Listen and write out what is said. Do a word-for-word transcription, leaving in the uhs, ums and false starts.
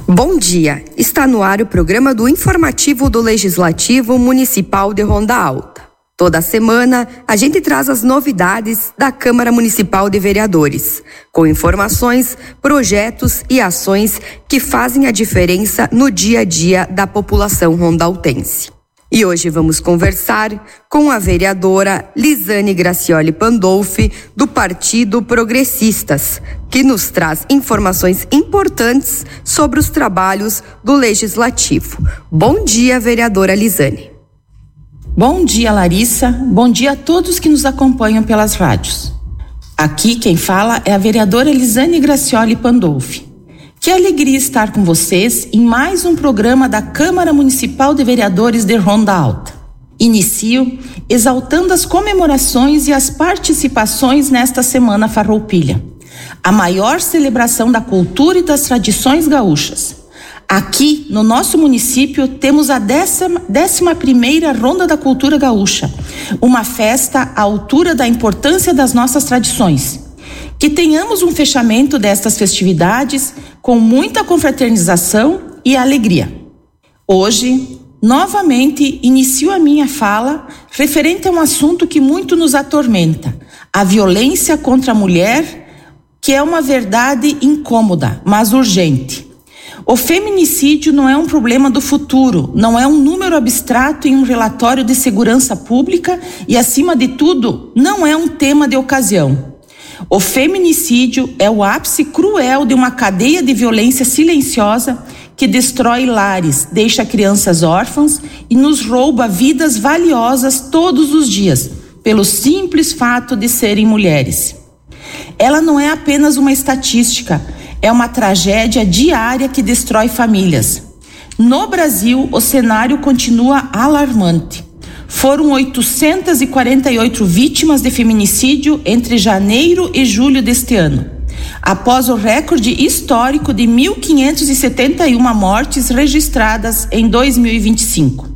Bom dia, está no ar o programa do Informativo do Legislativo Municipal de Ronda Alta. Toda semana, a gente traz as novidades da Câmara Municipal de Vereadores, com informações, projetos e ações que fazem a diferença no dia a dia da população rondaltense. E hoje vamos conversar com a vereadora Lisane Gracioli Pandolfi, do Partido Progressistas, que nos traz informações importantes sobre os trabalhos do Legislativo. Bom dia, vereadora Lisane. Bom dia, Larissa. Bom dia a todos que nos acompanham pelas rádios. Aqui quem fala é a vereadora Lisane Gracioli Pandolfi. Que alegria estar com vocês em mais um programa da Câmara Municipal de Vereadores de Ronda Alta. Inicio exaltando as comemorações e as participações nesta Semana Farroupilha, a maior celebração da cultura e das tradições gaúchas. Aqui, no nosso município, temos a décima, décima primeira Ronda da Cultura Gaúcha, uma festa à altura da importância das nossas tradições. Que tenhamos um fechamento destas festividades com muita confraternização e alegria. Hoje, novamente, inicio a minha fala referente a um assunto que muito nos atormenta, a violência contra a mulher, que é uma verdade incômoda, mas urgente. O feminicídio não é um problema do futuro, não é um número abstrato em um relatório de segurança pública e, acima de tudo, não é um tema de ocasião. O feminicídio é o ápice cruel de uma cadeia de violência silenciosa que destrói lares, deixa crianças órfãs e nos rouba vidas valiosas todos os dias, pelo simples fato de serem mulheres. Ela não é apenas uma estatística, é uma tragédia diária que destrói famílias. No Brasil, o cenário continua alarmante. Foram oitocentas e quarenta e oito vítimas de feminicídio entre janeiro e julho deste ano, após o recorde histórico de mil quinhentas e setenta e uma mortes registradas em dois mil e vinte e cinco.